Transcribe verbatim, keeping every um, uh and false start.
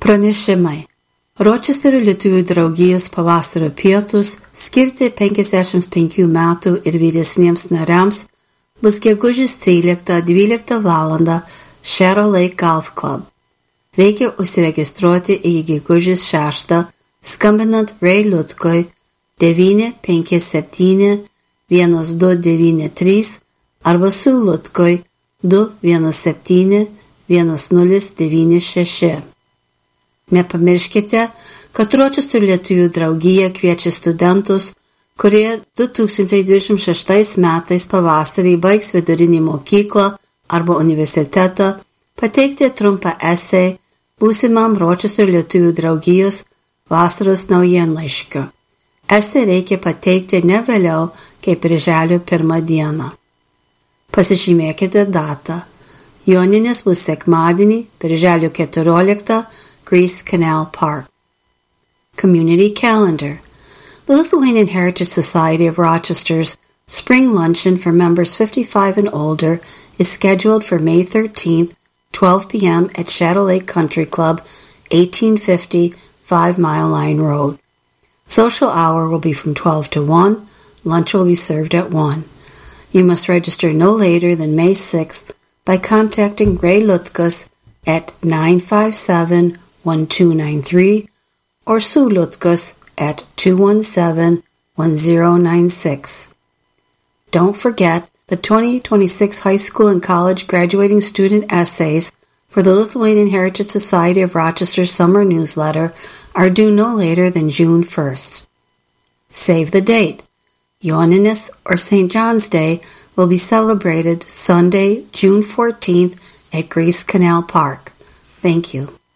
Pranešimai. Ročesterio lietuvių draugijos pavasario pietus skirti penkiasdešimt penkių metų ir vyresniems nariams bus gegužės tryliktą dvyliktą valandą Shadow Lake Golf Club. Reikia užsiregistruoti iki gegužės šeštą skambinant Ray Lutkoj devyni penki septyni vienas du devyni trys arba su Lutkoj du vienas septyni vienas nulis devyni šeši. Nepamirškite, kad Ročesterio lietuvių draugija kviečia studentus, kurie du tūkstančiai dvidešimt šeštais metais pavasarį baigs vidurinį mokyklą arba universitetą, pateikti trumpą esė būsimam Ročesterio lietuvių draugijos vasaros naujienlaiškio. Esė reikia pateikti ne vėliau kaip birželio pirmą dieną. Pasižymėkite datą. Joninės bus sekmadienį, birželio keturioliktą, Greece Canal Park. Community Calendar. The Lithuanian Heritage Society of Rochester's Spring Luncheon for members fifty-five and older is scheduled for May thirteenth, twelve p.m. at Shadow Lake Country Club, eighteen fifty Five Mile Line Road. Social hour will be from twelve to one. Lunch will be served at one. You must register no later than May sixth by contacting Ray Lutkus at nine five seven one two nine three or Sue Lutkus at two one seven one zero nine six. Don't forget the twenty twenty-six high school and college graduating student essays for the Lithuanian Heritage Society of Rochester summer newsletter are due no later than June first. Save the date. Joninės or Saint John's Day will be celebrated Sunday, June fourteenth at Greece Canal Park. Thank you.